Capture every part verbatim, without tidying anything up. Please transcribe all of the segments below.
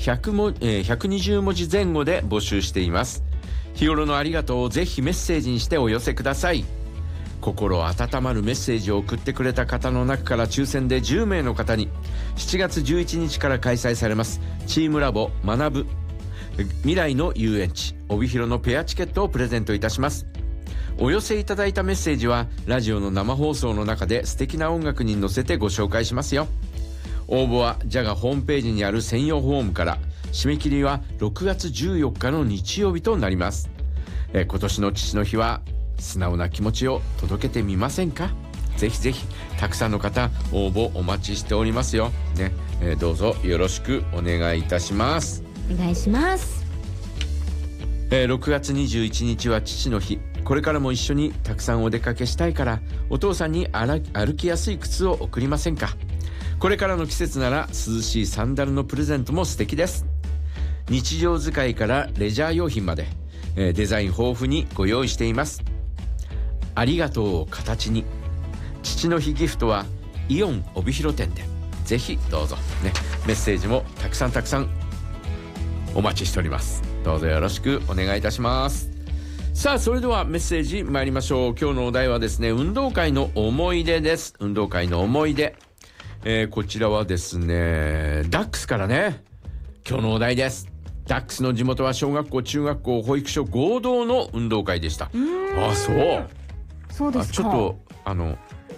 ひゃくも、えー、ひゃくにじゅうもじぜん後で募集しています。日頃のありがとうをぜひメッセージにしてお寄せください。心温まるメッセージを送ってくれた方の中から抽選でじゅうめいの方にしちがつじゅういちにちから開催されますチームラボ学ぶ未来の遊園地帯広のペアチケットをプレゼントいたします。お寄せいただいたメッセージはラジオの生放送の中で素敵な音楽に乗せてご紹介しますよ。応募はジャガホームページにある専用フォームから、締め切りはろくがつじゅうよっかの日曜日となります。え今年の父の日は素直な気持ちを届けてみませんか。ぜひぜひたくさんの方応募お待ちしておりますよ、ねえー、どうぞよろしくお願いいたします。 お願いします。 えー、ろくがつにじゅういちにちは父の日。これからも一緒にたくさんお出かけしたいから、お父さんに歩きやすい靴を送りませんか。これからの季節なら涼しいサンダルのプレゼントも素敵です。日常使いからレジャー用品まで、えー、デザイン豊富にご用意しています。ありがとうを形に、父の日ギフトはイオン帯広店でぜひどうぞ、ね、メッセージもたくさんたくさんお待ちしております。どうぞよろしくお願いいたします。さあ、それではメッセージ参りましょう。今日のお題はですね、運動会の思い出です。運動会の思い出、えー、こちらはですねダックスからね、今日のお題です。ダックスの地元は小学校中学校保育所合同の運動会でした。あ、そうそうですか。 あ、ちょっとあの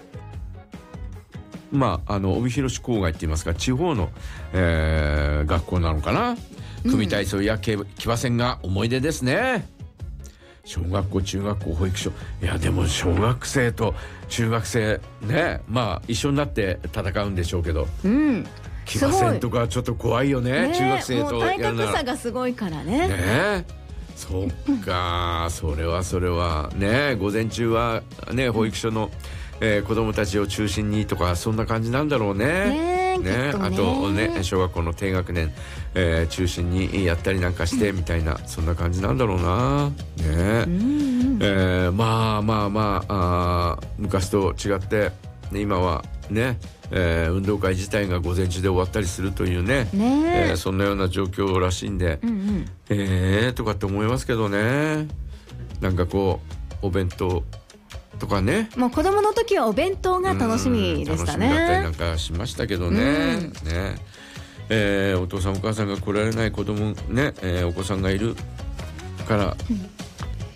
まああの帯広市郊外って言いますか、地方の、えー、学校なのかな。組体操や騎馬戦が思い出ですね。小学校中学校保育所、いやでも小学生と中学生ね、まあ一緒になって戦うんでしょうけど、 うん、 騎馬戦とかちょっと怖いよね、 ね、 中学生とやるなら。 もう体格差がすごいからね。 ね、そっかそれはそれはね、午前中はね保育所の、えー、子供たちを中心にとか、そんな感じなんだろうね。ねね、あとね小学校の低学年、えー、中心にやったりなんかしてみたいな、そんな感じなんだろうな。ね、うん、えー、まあまあまあ、あ昔と違って、ね、今はね、えー、運動会自体が午前中で終わったりするというね、ねえー、そんなような状況らしいんで、うんうん、えーとかって思いますけどね。なんかこうお弁当とかね、 もう子供の時はお弁当が楽しみでしたね。 楽しみだったりなんかしましたけどね。ね、えー、お父さんお母さんが来られない子供ね、えー、お子さんがいるから、うん、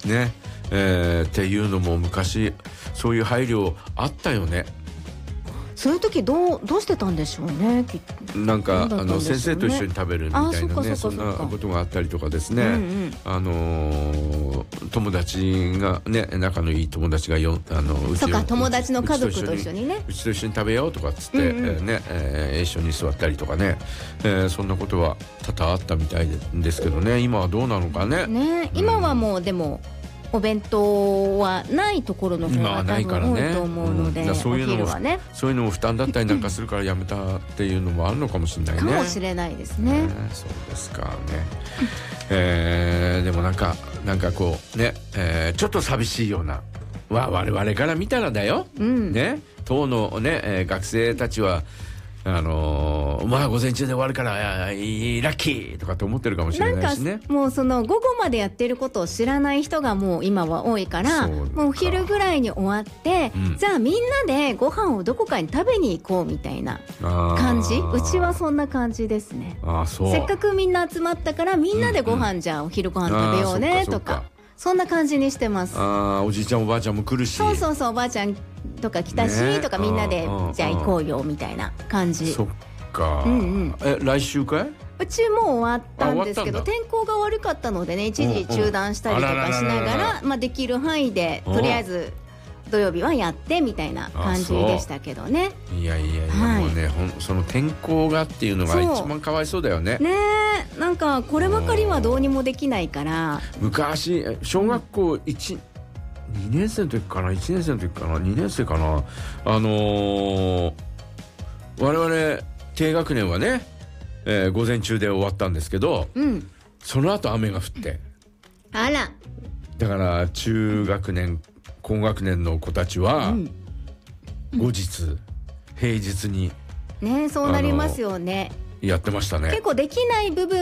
ね、えー、っていうのも昔そういう配慮あったよね。 そういう時どうどうしてたんでしょうね。きっとなんか、ね、あの先生と一緒に食べるみたいなね、そんなことがあったりとかですね、うんうん、あのー、友達がね、仲のいい友達がよあのうちそうか、友達の家族と一緒にね、 うちと一緒に食べようとかっつって、うんうん、えー、ね、えー、一緒に座ったりとかね、えー、そんなことは多々あったみたいですけどね。今はどうなのかね。 ね、今はもうでもお弁当はないところの方が多分多いと思うので、お昼はね、 そういうのも負担だったりなんかするからやめたっていうのもあるのかもしれないね。 かもしれないですね。 ね、そうですかね。えー、でもなんかなんかこうね、えー、ちょっと寂しいような、わ我々から見たらだよ、うん、ね、当のね、えー、学生たちはあのー、まあ午前中で終わるからラッキーとかって思ってるかもしれないしね。 なんかもうその午後までやってることを知らない人がもう今は多いから、もうお昼ぐらいに終わって、うん、じゃあみんなでご飯をどこかに食べに行こうみたいな感じ。うちはそんな感じですね。 あ、そう。 せっかくみんな集まったからみんなでご飯、うんうん、じゃあお昼ご飯食べようねとか、そんな感じにしてます。 あ、おじいちゃんおばあちゃんも来るし、 そうそうそう、おばあちゃんとか来たし、ね、とかみんなでじゃあ行こうよみたいな感じ。 そっか、うんうん、え来週かい？ うちもう終わったんですけど、天候が悪かったのでね、一時中断したりとかしながら、まあ、できる範囲でとりあえず土曜日はやってみたいな感じでしたけどね。 いやいやいや、はい、もうね、ほんその天候がっていうのが一番かわいそうだよね。 ねえ、なんかこればかりはどうにもできないから。 昔小学校いち、うん、にねん生の時かな、いちねん生の時かな、にねん生かな、あのー、我々低学年はね、えー、午前中で終わったんですけど、うん、その後雨が降って、 あら、 だから中学年高学年の子たちは、うん、後日平日にね、そうなりますよね。 やってましたね。 結構できない部分